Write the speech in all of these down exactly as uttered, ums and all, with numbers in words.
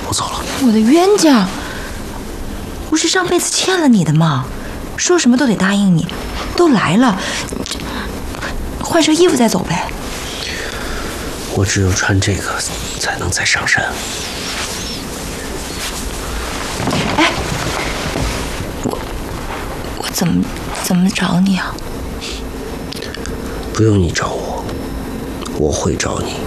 我走了。 我的冤家，不是上辈子欠了你的吗？说什么都得答应你，都来了，换身衣服再走呗。 我只有穿这个才能再上山。 哎，我我怎么怎么找你啊？ 不用你找我，我会找你。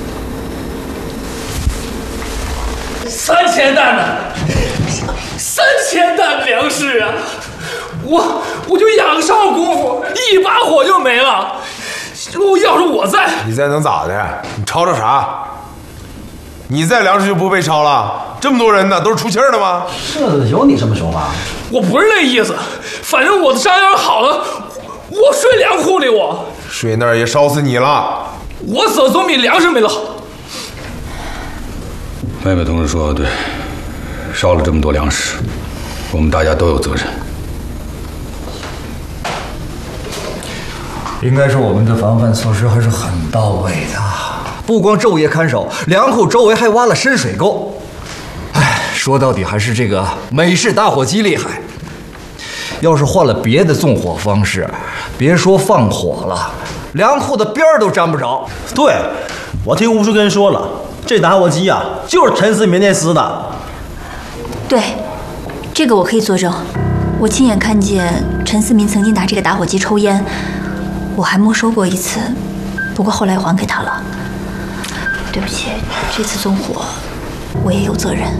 三千担呢，三千担粮食啊！我我就仰哨功夫，一把火就没了。要是我在， 你在能咋的？你吵吵啥？你在粮食就不被抄了？这么多人呢，都是出气儿的吗？ 是有你这么凶吗？ 我不是那意思，反正我的伤要是好了，我睡粮库里我。 睡那儿也烧死你了。 我死总比粮食没了好。 妹妹同志说的对，烧了这么多粮食，我们大家都有责任。 应该是我们的防范措施还是很到位的，不光昼夜看守，粮库周围还挖了深水沟。哎，说到底还是这个美式打火机厉害。要是换了别的纵火方式，别说放火了，粮库的边儿都沾不着。 对，我听无数个人说了，这打火机啊，就是陈思明那撕的。 对，这个我可以作证，我亲眼看见陈思明曾经拿这个打火机抽烟，我还没收过一次，不过后来还给他了。对不起，这次纵火我也有责任。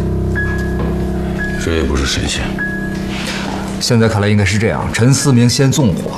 谁也不是神仙。 现在看来应该是这样：陈思明先纵火，